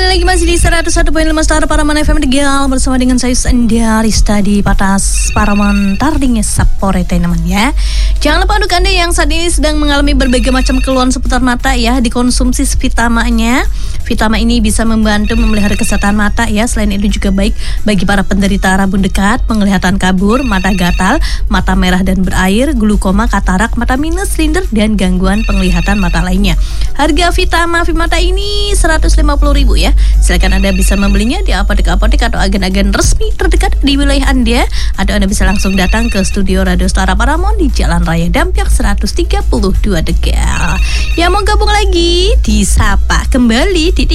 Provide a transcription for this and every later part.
lagi masih di 101.5 Star Paraman FM Tegal bersama dengan saya Andarista di Patas Paraman Tarding Sapore teman ya. Jangan lupa untuk Anda yang saat ini sedang mengalami berbagai macam keluhan seputar mata ya, dikonsumsi Vitamanya. Vitama ini bisa membantu memelihara kesehatan mata ya. Selain itu juga baik bagi para penderita rabun dekat, penglihatan kabur, mata gatal, mata merah dan berair, glukoma, katarak, mata minus, silinder dan gangguan penglihatan mata lainnya. Harga Vitama Vimata ini 150.000 ya. Silakan Anda bisa membelinya di apotek-apotek atau agen-agen resmi terdekat di wilayah Anda, atau Anda bisa langsung datang ke studio Radio Star Paramon di Jalan Raya Dampyak 132 Tegal. Ya, mau gabung lagi disapa kembali di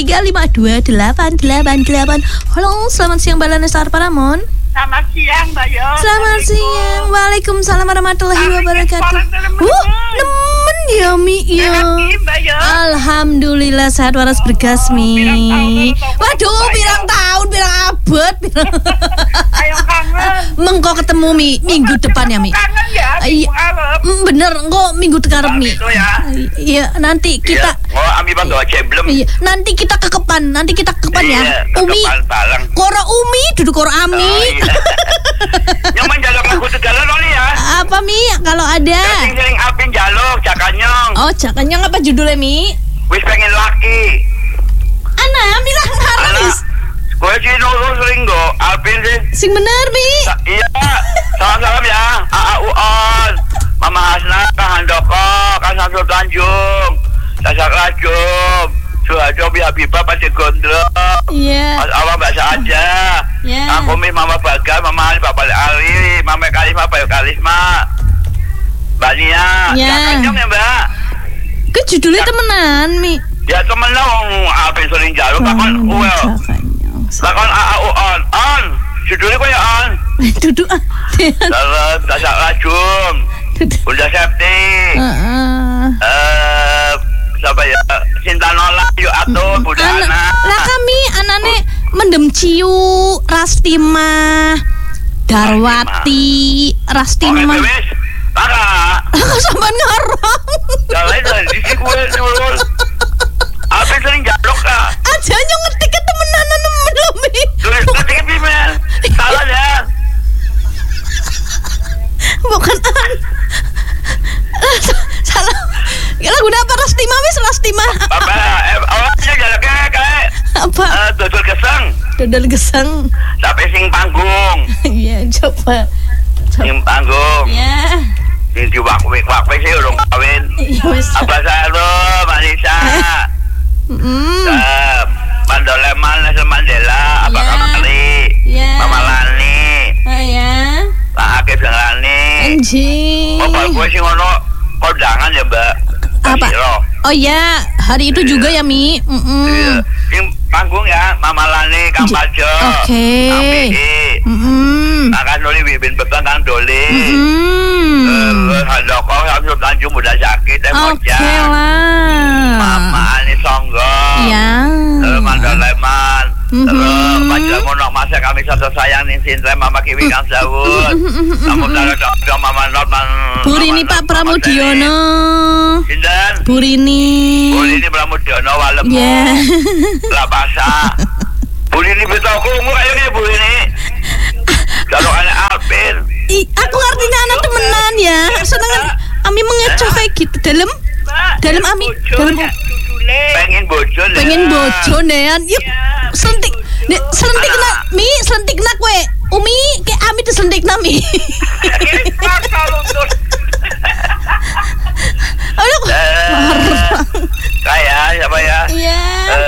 3528888. Halo, selamat siang Balana Star Paramon. Selamat siang, Mbak Yo. Selamat siang. Waalaikumsalam warahmatullahi wabarakatuh. Nemen ya Mi ya. Alhamdulillah sehat waras bergas Mi. Waduh, pirang tahun, pirang abad. Ayo kangen. Mengko ketemu Mi minggu depan ya Mi. Kangen ya, minggu arep. Bener, engko minggu depan Mi. Iya, nanti kita. Oh, Ami bang doa ceblem. Iya, nanti kita kekepan ya. Umi. Koro Umi, duduk koro Ami. Yang menjaluk lagu Tegalan oli ya. Apa Mi? Kalau ada. Sering Alvin jaluk, Jakanyong. Oh, Jakanyong apa judulnya Mi? Wis pengen laki. Ana, milah ngaris. Gue sih nurul sering go, Alvin sih. Sing bener Mi. Iya. Salam-salam ya. AAUON, Mama Hasna, Kang Handoko, Kang Samsul Tanjung, Sasak Rajum, Suhajo Habibah Pasir Gondrong. Iya. Mas Awam Mbak Saja. Yeah. Aku Mi Mama Bagas, Mama Ali, Bapak Ali, Mama Karisma, Bayu Karisma, Mbak Nia. Yeah. Jakanyong ya Mbak. Ke judulnya temenan Mi. Ya temen lah Alvin sering jaluk. Lakon lakon AAUON on. Judulnya kok ya on. Duduk. Salam Sasak Rajum, Bunda Septi. Siapa ya? Cinta Nola, yuk atuh, Bunda Ana. Lah kami anane mendem ciu, Rastima, Darwati, Rastima. Oke, wis. Kakak. Sampean ngarang. Jalan di sini gue nurul. Alvin sering jaluk kak. Aja nyong ngetik ke temenan Mi. Tulis ngetik email. Salah ya. Bukan salah. Lagu apa Rastima wis Rastima. Bapak, awalnya jaluknya kayak Apa? dodol geseng. Dodol geseng. Sampai sing panggung. Iya, coba. Sing panggung. Ya. Sing diwak-wik sih urung kawin. Iya wis. Abah Salo, Manisa. Mandoleman, Nelson Mandela, Abah Kamali. Ya. Mama Lani. Ya. Pak Akif yang Lani. Anjing. Oh, Pak gue sih ngono kondangan ya, Mbak. Apa? Kasiro. Oh ya, hari itu juga ya Mi. Iya. Sing panggung ya, Mama Lani, Kang Pajo. Oke. Kang Pii. Kang Doli Bibin Beton, Kang Doli. Handoko, Samsul Tanjung, Bunda Sakit, Oke lah. Mama Ani Songgo. Ya. Terus Mandoleman. Terus Majalah Monok Masa Kami Satu Sayang Ning Sintre, Mama Kiwi Kang Zawud. Kamu taruh Mama Norman. Burini Pak Pramudiono. Sinten? Burini. Burini Pramudiono Walemu. Ya. Lapasa. Burini betoku umur kayaknya Burini. Kalau anak Alvin. Aku artinya anak temenan ya. Seneng Ami mengecoh kayak gitu dalam Ami dalam pengen bojo nean. Yuk selentik nak Mi, selentik nak we Umi kayak Ami tuh selentik nak Mi. Aduh. Kayak siapa ya? Iya.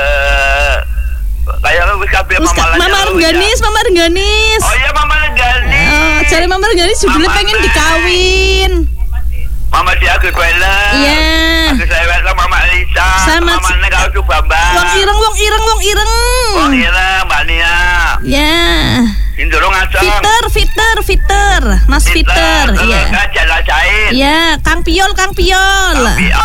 Kayak lu wis kabeh Mama Rengganis. Oh iya Mama Rengganis. Cari Mama Rengganis judulnya pengen dikawin. Mama di Agus Wela. Iya. Agus Wela sama Mama Lisa. Sama Mama Nek Agus Bambang. Wong ireng. Wong ireng Mbak Nia. Ya. Indoro ngacong. Fiter. Mas Fiter. Iya. Jalan Cair. Iya, Kang Piol. Kang Piol.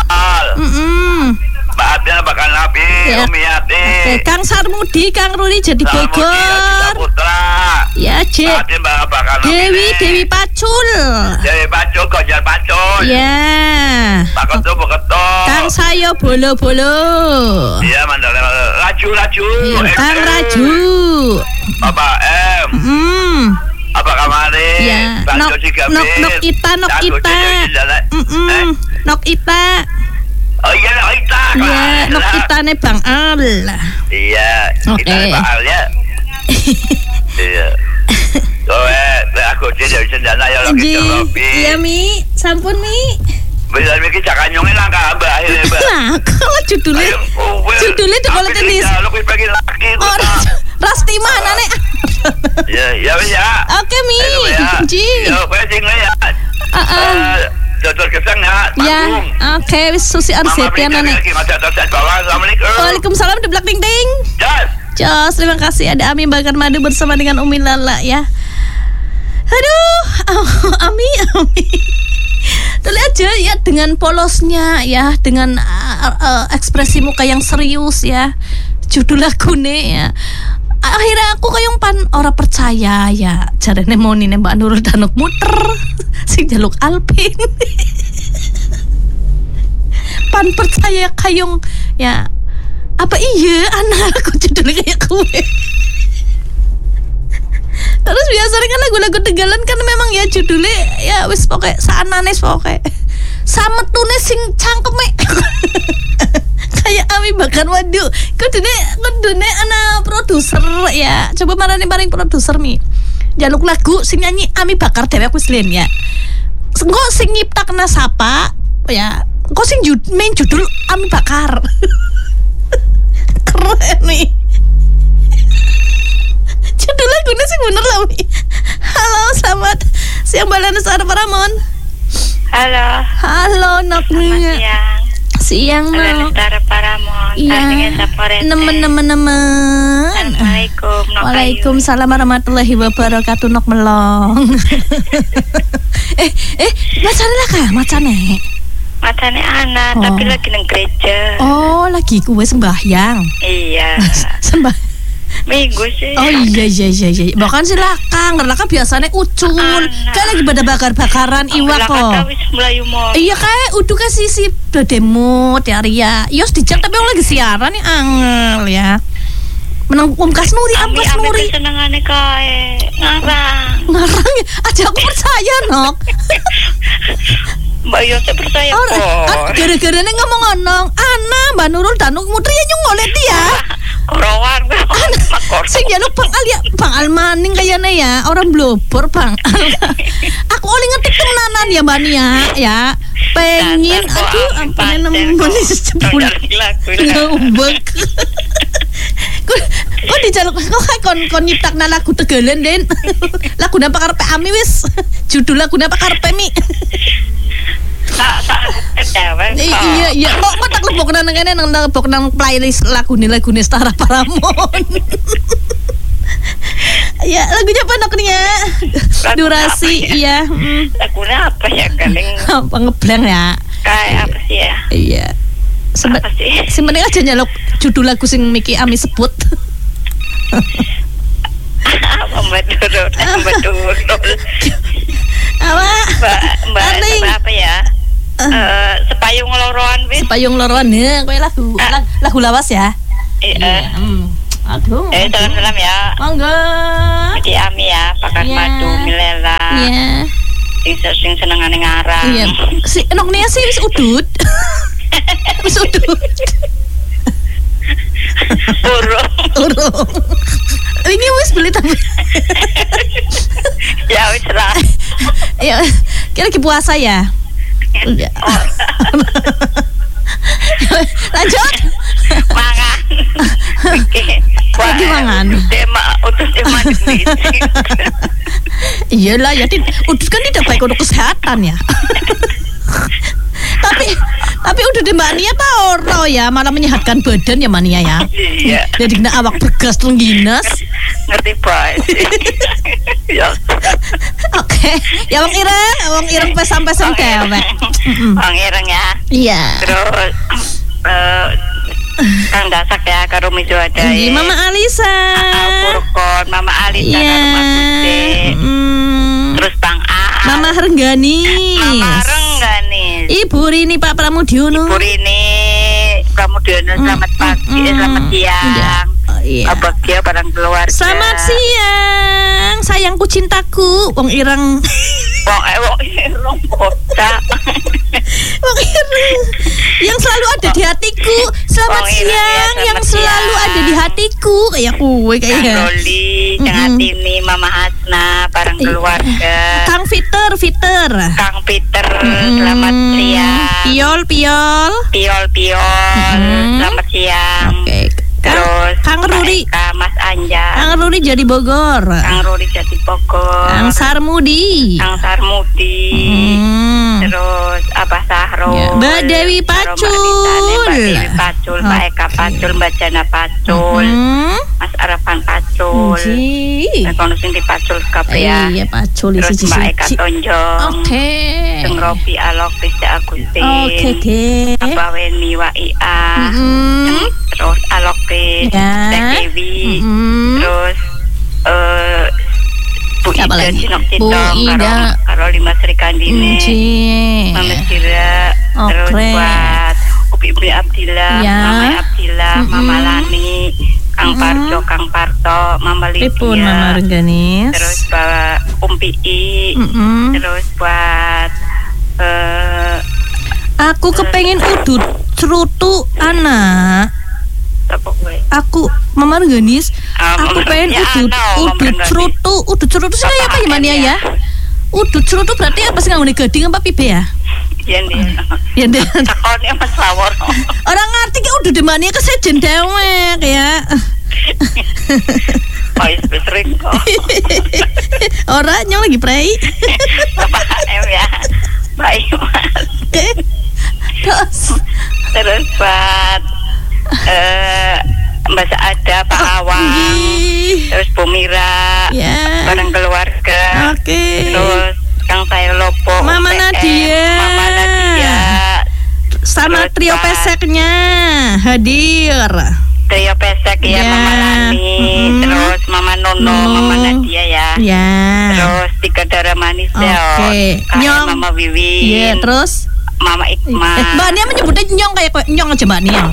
Mbak Abdel bakal Nabi, Ya. Umi Ati. Kang Sarmudi, Kang Rudi jadi Bogor. Putra. Ya, Cek. Atin bakal Dewi Pacul. Dewi Pacul, Ganjar Pacul. Ya. Pak Ketua, Bu Ketua. Kang Sayo bolo-bolo. Iya, mandala Raju. Kang Raju. Bapak M. Apa kamare? Ya. Nok Ita. Nok Ita. Oh iya, Nok Ita. Ya, Nok Itane Bang Al. Iya, Oke. Itane Bang Al ya. Iya. Aku jadi sendana ya lagi Robi. Iya Mi, sampun Mi. Bisa mikir jangan nyongin langkah Mbak akhirnya Mbak. Nah, kalau judulnya kalau tenis. Lu pengen laki. Oh, Rasti mana nek? Ya. Oke Mi. Ji. Ya, penting ya. Dokter Gesang ya. Ya, oke, wis Susi Arsetiana nek. Assalamualaikum. Waalaikumsalam deblak ding ding. Jos, terima kasih ada Ami Bakar Madu bersama dengan Umi Lala ya. Aduh, Ami. Tuh lihat aja ya dengan polosnya ya, dengan ekspresi muka yang serius ya. Judul lagune ya. Akhirnya aku kayong pan ora percaya ya. Jarene monine Mbak Nurul Danuk muter sing jaluk Alpin. Pan percaya kayong ya. Apa iya anak aku judulnya kayak kue. Terus biasanya kan lagu-lagu Tegalan kan memang ya judulnya ya wis pokoke saananes pokoke. Sametune sing cangkeme. Kayak Ami Bakar Madu. Kudune ana produser ya. Coba marani paring produser Mi. Jaluk lagu sing nyanyi Ami Bakar dhewe wis len ya. Engko sing nyiptakna sapa ya. Engko sing main judul Ami Bakar. Keren nih. Judul lagunya sih bener lah Mi. Halo, selamat siang Balana Sara Paramon. Halo Noknya. Siang Nok. Sara Paramon. Iya. Nemen. Assalamualaikum. Waalaikumsalam warahmatullahi wabarakatuh Nok melong. Macane lah kah? Macane anak, tapi lagi nang gereja. Oh, lagi kue sembahyang. Iya. Minggu sih. Oh iya. Bahkan silakan, karena kan biasanya ucul. Kan lagi pada bakar-bakaran iwak kok. Iya kayak udah kasih si demut ya Ria. Yos dijak tapi orang lagi siaran nih angel ya. Menang Kas Nuri, Kas Nuri. Senengane kae ngarang ya. Aja aku percaya Nok. Mbak Yose percaya kok. Gara-gara ngomong Mbak Nurul Danuk muter ya nyungoleh dia. Korowan sing jaluk Bang Al ya, Bang Al maning kayaknya ya, orang blobor Bang Al. Aku oli ngetik temenanan ya Mbak Nia ya. Pengen aduh apa nemen jebul. Ngubek. Kok dijaluk kok kon nyiptakna lagu Tegalan Den. Laguna apa karepe Ami wis. Judul laguna apa karepe Mi. Iya. Kok tak lebokna nang kene nang lebok nang playlist lagune Setara Paramon. Ya, lagunya apa Noknya? Durasi iya. Lagunya apa ya kaleng? Apa ngebleng ya? Kayak apa sih ya? Iya. Sebenarnya aja nyalok judul lagu sing Miki Ami sebut. Mbak Nurul. Mbak apa ya? Sepayung loroan ya, kowe lagu lawas ya. Iya. Aduh. Salam ya. Monggo. Miki Ami ya, Bakar Madu Milela. Iya. Sing senengane ngarang. Iya. Si Noknya sih wis udut. Urung. Ini wis beli tapi. Ya wis lah. Ya, kira lagi puasa ya. Lanjut. Mangan. Lagi mangan. Utus tema. Iyalah ya, utus kan tidak baik untuk kesehatan ya. Tapi udah di Mbak Nia tahu ya, malah menyehatkan badan ya Mania ya. Iya. Jadi kena awak bergas lengginas. Ngerti price. Ya. Oke, ya Wong Ireng pesan-pesan kewek. Wong Ireng ya. Iya. Terus Kang Dasak ya karo Mijo ada. Mama Alisa. Purkon, Mama Alita Iya. Rumah Gede. Terus Bang A. Mama Renggani. Mama Renggani. Ibu Rini Pak Pramudiono. Ibu Rini Pramudiono, selamat pagi, selamat siang. Oh, iya. Bahagia bareng keluarga. Selamat siang, sayangku cintaku, wong ireng. Wong ireng kota. Wong ireng yang selalu ada di hatiku. Selamat Wong ireng, ya, siang, yang selamat selalu siang. ada di hatiku. Kayak kue Kang kayaknya. Roli, Kang Atini, Mama Hasna, bareng keluarga. Kang Fiter. Kang Peter, selamat siang. Piol. Piol, selamat siang. Oke. Terus Kang Ruri. Eka, Mas Anjar. Kang Ruri jadi Bogor. Kang Ruri Jati Bogor. Kang Sarmudi. Kang Sarmudi. Terus Abah Sahrul. Ya, Mbak Dewi Pacul. Mbak Dewi Pacul, Mbak Eka Pacul, Mbak Jana Pacul, Mas Arafan Pacul. Kono sing dipacul kabeh ya. Iya, Pacul Terus siji. Mbak Eka Tonjong. Oke. Sing Robi Alok Rizda Agustin. Oke, deh. Abah Weni Wa Ia. Terus Alok Ya. Teh Dewi. Terus Bu Siapa Ida lagi? Cinok Bu Citong Ida. karo Lima Sri Kandine. Mama Sira. Terus Oke. buat Upi Abdillah, Ya. Mama Abdillah, Mama Lani, Kang Parjo, Kang Parto, Mama Pripun Mama Lydia. Rengganis. Terus buat Pii. Terus buat Aku kepengen udut cerutu anak. apa gue? Aku Mama Rengganis. Aku pengen Ya, udut cerutu. Udut cerutu sih kayak apa gimana ya? Udut cerutu berarti apa sih nggak gading apa pibe ya? Iya nih. Ya deh. Takone Mas Lawor. Orang ngerti kan udah demania kesejen dewek ya. Pais sering kok. Orangnya lagi prei. Bapak M ya. Baik Mas. Terus buat Mbak Saada, Pak Awang. Terus Bu Mira. Ya. Bareng keluarga. Oke. Terus Kang Sayo Lopo. Mama UPM, Nadia. Mama Nadia. Sama Terus trio Pak- peseknya hadir. Trio Pesek ya, Ya. Mama Lani. Terus Mama Nono, Mama Nadia ya. Ya. Terus Tika Dara Manis Oke. ya. Nyong. Mama Wiwin. Iya, terus Mama Ikma. Mbak Nia menyebutnya nyong kayak nyong aja Mbak Nia.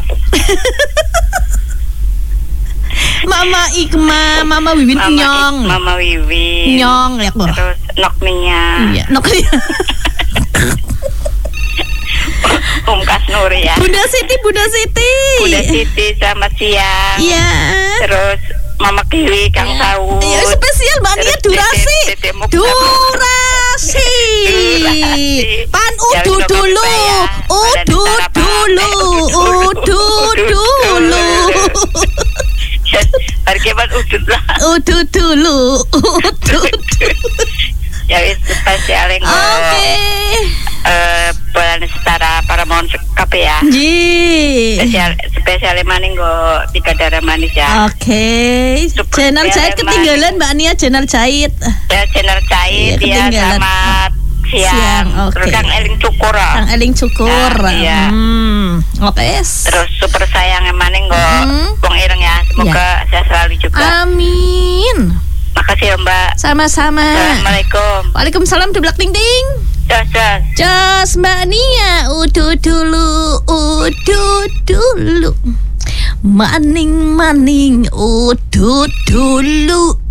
Mama Ikma, Mama Wiwin nyong. Mama Wiwin. Nyong ya, Bu. Terus Noknia. Iya, Noknia. Kas Nuri ya. Bunda Siti. Bunda Siti selamat siang. Iya. Terus Mama Kiwi, Kang Saud. Iya, spesial Mbak Nia Terus durasi. Dede Mukhtar. Durasi. Pan Ya, udu wis, dulu. ya. Udu dulu. Udu dulu. Harga ban udut lah. Udu dulu. Udu. Ya wis spesial yang Oke. bulan setara para mohon kape ya. Ji. Spesial maning go Tika Dara Manis ya. Oke. Channel Jahit ketinggalan Mbak Nia, channel Jahit. Ya channel Iya, Cahit ya, ketinggalan. selamat siang. Oke. Terus Kang Eling Cukur. Kang Eling Cukur. Iya. Oke. Terus super sayang maning go Wong Ireng ya. Semoga saya selalu juga. Amin. Makasih ya Mbak. Sama-sama. Assalamualaikum. Waalaikumsalam Deblak Ting Ting. Jos. Jos Mbak Nia, udu dulu. Maning, udu dulu.